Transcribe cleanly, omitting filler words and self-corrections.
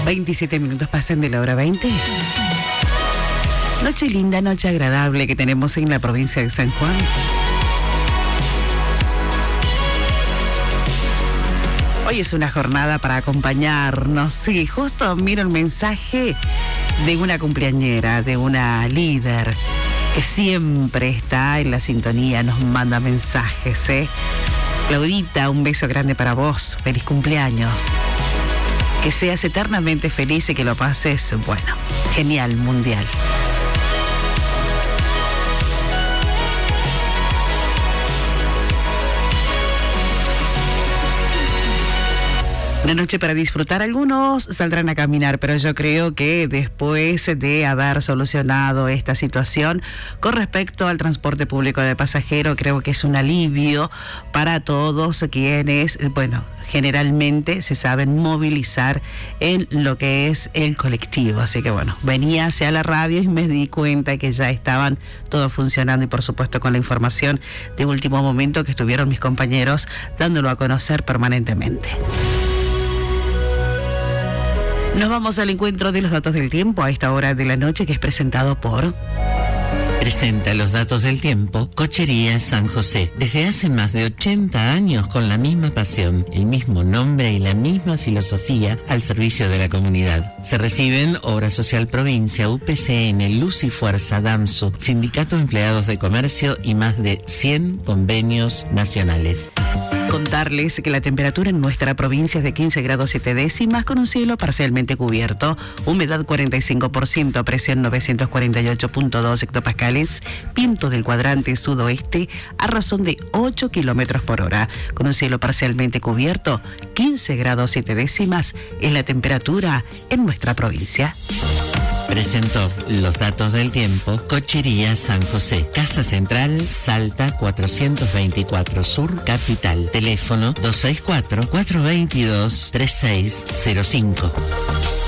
27 minutos pasan de la hora 20. Noche linda, noche agradable que tenemos en la provincia de San Juan. Hoy es una jornada para acompañarnos. Sí, justo miro el mensaje de una cumpleañera, de una líder que siempre está en la sintonía, nos manda mensajes, ¿eh? Claudita, un beso grande para vos. Feliz cumpleaños. Que seas eternamente feliz y que lo pases, bueno, genial, mundial. Una noche para disfrutar. Algunos saldrán a caminar, pero yo creo que después de haber solucionado esta situación con respecto al transporte público de pasajeros, creo que es un alivio para todos quienes, bueno, generalmente se saben movilizar en lo que es el colectivo. Así que bueno, venía hacia la radio y me di cuenta que ya estaban todo funcionando y por supuesto con la información de último momento que estuvieron mis compañeros dándolo a conocer permanentemente. Nos vamos al encuentro de los datos del tiempo a esta hora de la noche, que es presentado por... Presenta los datos del tiempo Cochería San José. Desde hace más de 80 años con la misma pasión, el mismo nombre y la misma filosofía al servicio de la comunidad. Se reciben Obra Social Provincia, UPCN, Luz y Fuerza, DAMSU, Sindicato de Empleados de Comercio y más de 100 convenios nacionales. Contarles que la temperatura en nuestra provincia es de 15 grados 7 décimas con un cielo parcialmente cubierto, humedad 45%, presión 948.2 hectopascales, viento del cuadrante sudoeste a razón de 8 kilómetros por hora, con un cielo parcialmente cubierto, 15 grados 7 décimas es la temperatura en nuestra provincia. Presentó los datos del tiempo Cochería San José, Casa Central, Salta 424 Sur, Capital. Teléfono 264-422-3605.